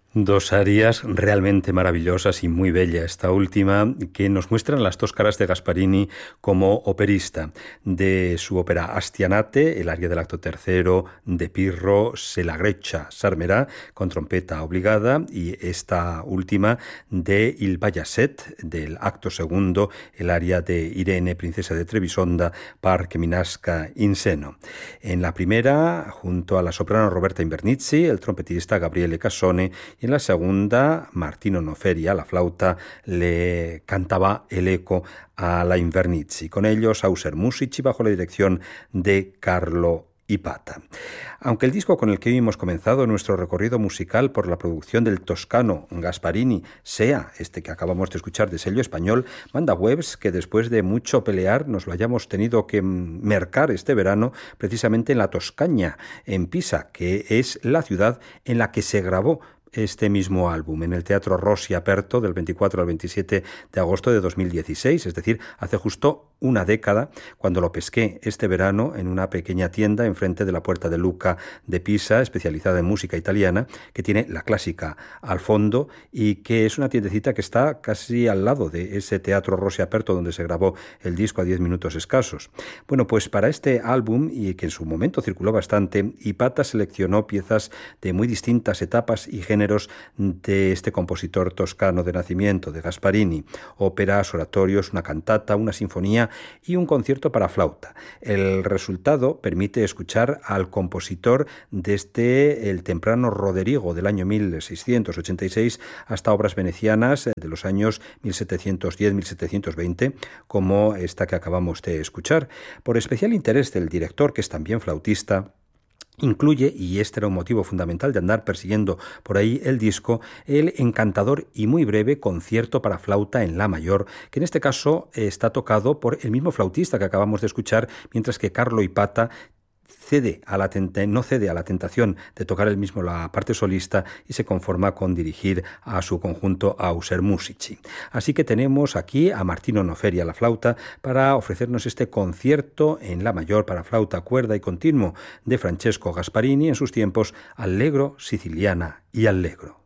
Dos arias realmente maravillosas y muy bella esta última, que nos muestran las dos caras de Gasparini como operista. De su ópera Astianate, el aria del acto tercero de Pirro se la Grecia s'armerà, con trompeta obligada, y esta última de Il Bayazet, del acto segundo, el aria de Irene, princesa de Trebisonda, par che mi nasca in seno. En la primera, junto a la soprano Roberta Invernizzi, el trompetista Gabriele Cassone, y en la segunda, Martino Noferi a la flauta le cantaba el eco a la Invernizzi. Con ellos, Auser Musici bajo la dirección de Carlo Ipata. Aunque el disco con el que hoy hemos comenzado nuestro recorrido musical por la producción del toscano Gasparini sea este que acabamos de escuchar de sello español, manda webs que después de mucho pelear nos lo hayamos tenido que mercar este verano precisamente en la Toscaña, en Pisa, que es la ciudad en la que se grabó este mismo álbum, en el Teatro Rossi Aperto del 24 al 27 de agosto de 2016, es decir, hace justo una década, cuando lo pesqué este verano en una pequeña tienda enfrente de la Puerta de Lucca de Pisa, especializada en música italiana, que tiene la clásica al fondo y que es una tiendecita que está casi al lado de ese Teatro Rossi Aperto donde se grabó el disco a 10 minutos escasos. Bueno, pues para este álbum, y que en su momento circuló bastante, Ipata seleccionó piezas de muy distintas etapas y géneros de este compositor toscano de nacimiento, de Gasparini: óperas, oratorios, una cantata, una sinfonía y un concierto para flauta. El resultado permite escuchar al compositor desde el temprano Roderigo del año 1686 hasta obras venecianas de los años 1710-1720, como esta que acabamos de escuchar. Por especial interés del director, que es también flautista, incluye, y este era un motivo fundamental de andar persiguiendo por ahí el disco, el encantador y muy breve concierto para flauta en la mayor, que en este caso está tocado por el mismo flautista que acabamos de escuchar, mientras que Carlo Ipata no cede a la tentación de tocar él mismo la parte solista y se conforma con dirigir a su conjunto Auser Musici. Así que tenemos aquí a Martino Noferi a la flauta para ofrecernos este concierto en la mayor para flauta, cuerda y continuo de Francesco Gasparini, en sus tiempos Allegro, Siciliana y Allegro.